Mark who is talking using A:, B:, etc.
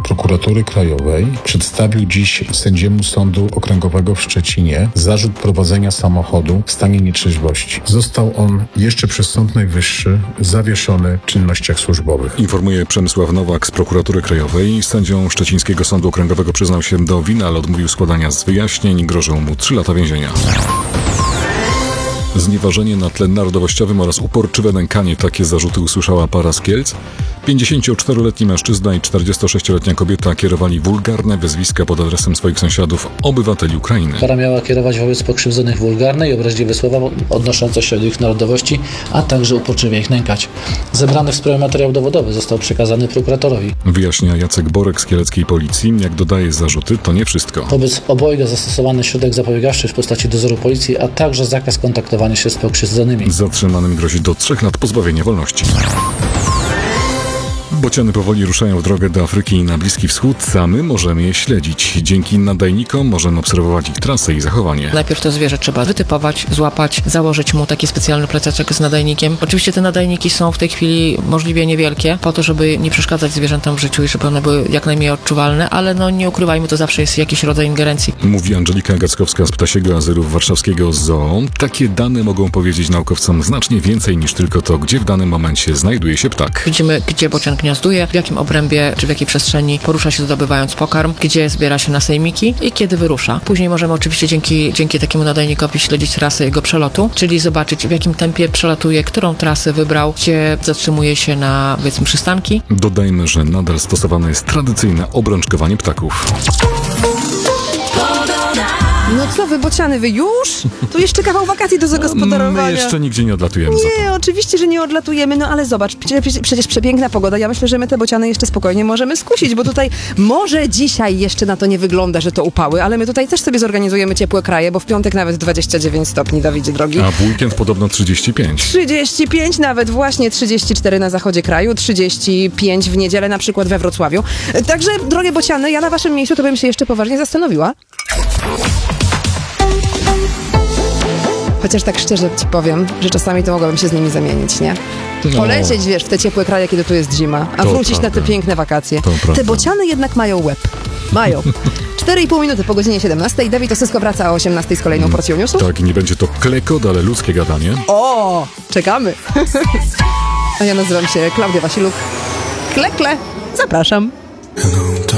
A: Prokuratury Krajowej przedstawił dziś sędziemu Sądu Okręgowego w Szczecinie zarzut prowadzenia samochodu w stanie nietrzeźwości. Został on jeszcze przez Sąd Najwyższy zawieszony w czynnościach służbowych.
B: Informuje Przemysław Nowak z Prokuratury Krajowej. Sędzią Szczecińskiego Sądu Okręgowego przyznał się do winy, ale odmówił składania wyjaśnień. Grożą mu 3 lata więzienia. Znieważenie na tle narodowościowym oraz uporczywe nękanie. Takie zarzuty usłyszała para z Kielc. 54-letni mężczyzna i 46-letnia kobieta kierowali wulgarne wyzwiska pod adresem swoich sąsiadów, obywateli Ukrainy.
C: Para miała kierować wobec pokrzywdzonych wulgarne i obraźliwe słowa odnoszące się do ich narodowości, a także uporczywie ich nękać. Zebrany w sprawie materiał dowodowy został przekazany prokuratorowi.
B: Wyjaśnia Jacek Borek z kieleckiej policji. Jak dodaje, zarzuty to nie wszystko.
C: Wobec obojga zastosowany środek zapobiegawczy w postaci dozoru policji, a także zakaz kontaktowania się z pokrzywdzonymi.
B: Zatrzymanym grozi do 3 lat pozbawienia wolności. Bociany powoli ruszają w drogę do Afryki i na Bliski Wschód, a my możemy je śledzić. Dzięki nadajnikom możemy obserwować ich trasę i zachowanie.
D: Najpierw to zwierzę trzeba wytypować, złapać, założyć mu taki specjalny plecaczek z nadajnikiem. Oczywiście te nadajniki są w tej chwili możliwie niewielkie, po to, żeby nie przeszkadzać zwierzętom w życiu i żeby one były jak najmniej odczuwalne, ale nie ukrywajmy, to zawsze jest jakiś rodzaj ingerencji.
B: Mówi Angelika Gackowska z Ptasiego Azylu Warszawskiego Zoo. Takie dane mogą powiedzieć naukowcom znacznie więcej niż tylko to, gdzie w danym momencie znajduje się ptak.
D: Widzimy, gdzie bocian gniazduje, w jakim obrębie czy w jakiej przestrzeni porusza się zdobywając pokarm, gdzie zbiera się na sejmiki i kiedy wyrusza. Później możemy oczywiście dzięki takiemu nadajnikowi śledzić trasę jego przelotu, czyli zobaczyć, w jakim tempie przelatuje, którą trasę wybrał, gdzie zatrzymuje się na, powiedzmy, przystanki.
B: Dodajmy, że nadal stosowane jest tradycyjne obrączkowanie ptaków.
E: No co wy, bociany, wy już? Tu jeszcze kawał wakacji do zagospodarowania.
B: My jeszcze nigdzie nie odlatujemy za to.
E: Nie, oczywiście, że nie odlatujemy, no ale zobacz, przecież przepiękna pogoda. Ja myślę, że my te bociany jeszcze spokojnie możemy skusić, bo tutaj może dzisiaj jeszcze na to nie wygląda, że to upały, ale my tutaj też sobie zorganizujemy ciepłe kraje, bo w piątek nawet 29 stopni, Dawidzie drogi.
B: A w weekend podobno 35.
E: 35 nawet, właśnie 34 na zachodzie kraju, 35 w niedzielę na przykład we Wrocławiu. Także, drogie bociany, ja na waszym miejscu to bym się jeszcze poważnie zastanowiła. Chociaż tak szczerze ci powiem, że czasami to mogłabym się z nimi zamienić, nie? Polecieć, wiesz, w te ciepłe kraje, kiedy tu jest zima, a
B: To
E: wrócić
B: prawda.
E: na te piękne wakacje.
B: To prawda.
E: Te bociany jednak mają łeb. Mają. 4,5 minuty po godzinie 17. Dawid Osysko wraca o 18 z kolejną porcją newsów.
B: Tak, nie będzie to klekot, ale ludzkie gadanie.
E: O, czekamy. A ja nazywam się Klaudia Wasiluk. Kle, zapraszam.